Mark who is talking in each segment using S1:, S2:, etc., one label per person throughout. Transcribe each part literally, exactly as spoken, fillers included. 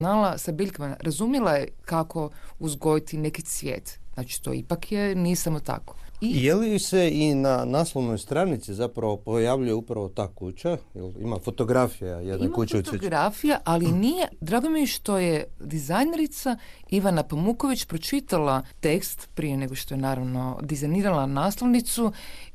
S1: znala sa biljkama, razumjela je kako uzgojiti neki cvijet. Znači to ipak je, nije samo tako.
S2: I je li se i na naslovnoj stranici zapravo pojavljuje upravo ta kuća? Ima fotografija jedne
S1: Ima
S2: kuće?
S1: Ima fotografija, ali nije. Drago mi je što je dizajnerica Ivana Pamuković pročitala tekst prije nego što je naravno dizajnirala naslovnicu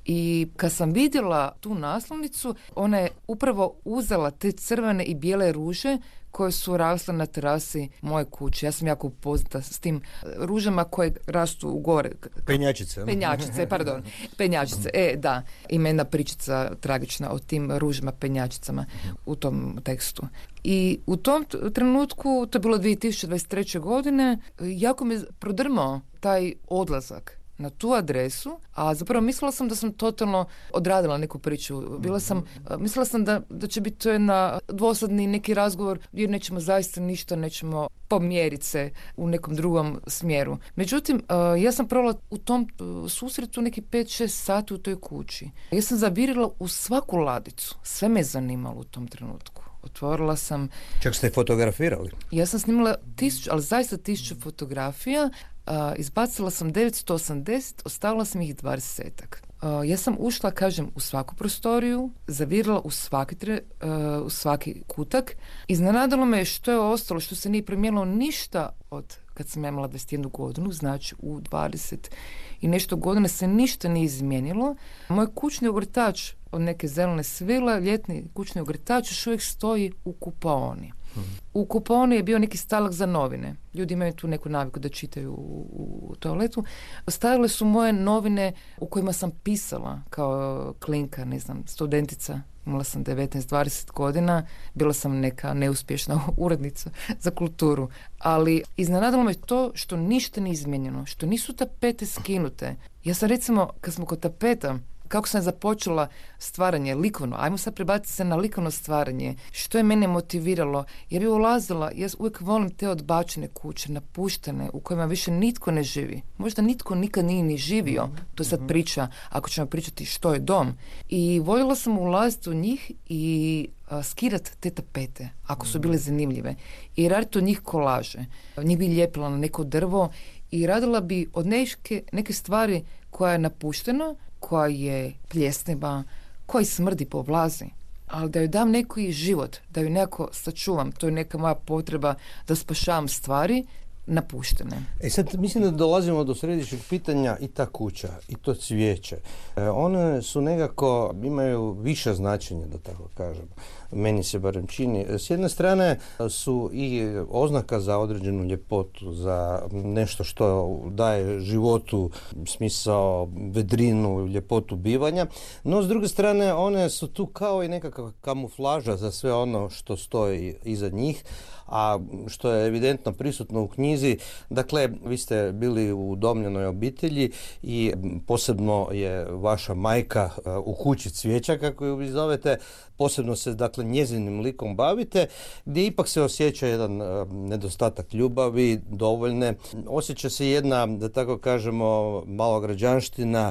S1: i kad sam vidjela tu naslovnicu, ona je upravo uzela te crvene i bijele ruže koje su rasle na terasi moje kuće. Ja sam jako upoznata s tim ružama koje rastu u gore.
S2: Penjačice.
S1: Penjačice, pardon. Penjačice, e, da. Ima jedna pričica tragična o tim ružama penjačicama u tom tekstu. I u tom trenutku, to je bilo dvije tisuće dvadeset treće godine, jako me prodrmao taj odlazak na tu adresu, a zapravo mislila sam da sam totalno odradila neku priču. Bila sam, mislila sam da, da će biti to jedna dvosadni neki razgovor jer nećemo zaista ništa, nećemo pomjeriti se u nekom drugom smjeru. Međutim, ja sam provela u tom susretu neki pet šest sati u toj kući. Ja sam zavirila u svaku ladicu. Sve me zanimalo u tom trenutku. Otvorila sam...
S2: Čak ste fotografirali?
S1: Ja sam snimala tisuću, ali zaista tisuću fotografija. Uh, izbacila sam devetsto osamdeset, ostavila sam ih dvadesetak. Uh, ja sam ušla, kažem, u svaku prostoriju, zavirila u svaki, tre, uh, u svaki kutak. Iznenadilo me što je ostalo, što se nije promijenilo ništa od kad sam imala dvadeset jednu godinu, znači u dvadeset i nešto godina se ništa nije izmijenilo. Moj kućni ogrtač od neke zelene svile, ljetni kućni ogrtač još uvijek stoji u kupaoni. U kupaoni je bio neki stalak za novine. Ljudi imaju tu neku naviku da čitaju u, u toaletu. Stavile su moje novine u kojima sam pisala kao klinka, ne znam, studentica. Imala sam devetnaest dvadeset godina, bila sam neka neuspješna urednica za kulturu. Ali iznenadilo me to što ništa nije izmijenjeno, što nisu tapete skinute. Ja sam recimo, kad smo kod tapeta, kako sam započela stvaranje likovno, ajmo sad prebaciti se na likovno stvaranje, što je mene motiviralo, jer je ulazila, ja uvijek volim te odbačene kuće, napuštene, u kojima više nitko ne živi. Možda nitko nikad nije ni živio, to je sad priča, ako ćemo pričati što je dom. I voljela sam ulaziti u njih i uh, skirati te tapete, ako su bile zanimljive, i raditi od njih kolaže. Njih bi lijepila na neko drvo i radila bi od neke, neke stvari koja je napuštena, koja je pljesneva, koja smrdi po vlazi, ali da joj dam neki život, da ju nekako sačuvam, to je neka moja potreba da spašavam stvari napuštene.
S2: E sad mislim da dolazimo do središnjeg pitanja i ta kuća, i to cvijeće. E, one su nekako, imaju više značenja, da tako kažem. Meni se barem čini. S jedne strane su i oznaka za određenu ljepotu, za nešto što daje životu smisao, vedrinu, ljepotu bivanja, no s druge strane one su tu kao i nekakva kamuflaža za sve ono što stoji iza njih, a što je evidentno prisutno u knjizi. Dakle, vi ste bili u udomljenoj obitelji i posebno je vaša majka u kući cvijeća, kako ju vi zovete, posebno se, dakle, njezinim likom bavite, gdje ipak se osjeća jedan uh, nedostatak ljubavi, dovoljne. Osjeća se jedna, da tako kažemo, malograđanština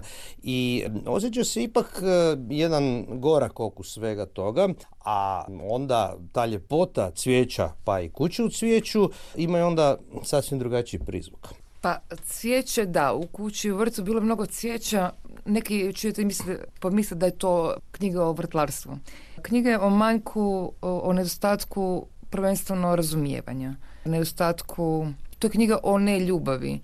S2: i osjeća se ipak uh, jedan gorak okus svega toga, a onda ta ljepota cvijeća, pa i kuće u cvijeću, ima onda sasvim drugačiji prizvuk.
S1: Pa cvijeće, da, u kući u vrtu bilo je mnogo cvijeća. Neki čujete misle, pomisle da je to knjiga o vrtlarstvu. Knjiga je o manjku, o, o nedostatku prvenstveno razumijevanja. Nedostatku, to je knjiga o neljubavi,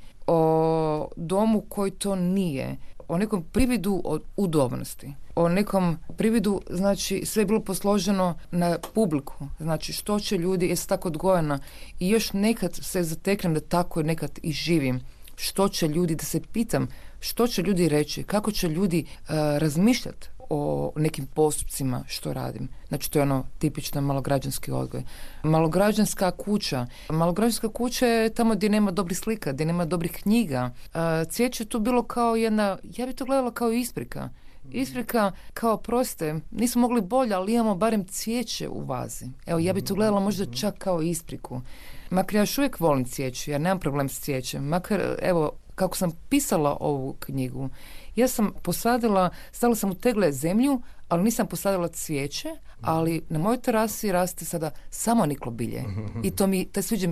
S1: o domu koji to nije, o nekom prividu od udobnosti, o nekom prividu, znači sve je bilo posloženo na publiku, znači što će ljudi, jesi tako odgojena i još nekad se zateknem da tako nekad i živim, što će ljudi, da se pitam što će ljudi reći, kako će ljudi uh, razmišljati o nekim postupcima što radim. Znači to je ono tipično malograđanski odgoj. Malograđanska kuća. Malograđanska kuća je tamo gdje nema dobrih slika, gdje nema dobrih knjiga. Uh, cvijeće je tu bilo kao jedna, ja bi to gledala kao isprika. Isprika kao proste, nismo mogli bolje, ali imamo barem cvijeće u vazi. Evo, ja bi to gledala možda čak kao ispriku. Makar ja još uvijek volim cvijeće, ja nemam problem s cvijećem. Makar, evo, kako sam pisala ovu knjigu, ja sam posadila, stavila sam u tegle zemlju, ali nisam posadila cvijeće, ali na mojoj terasi raste sada samo niklo bilje. I to mi, taj sviđa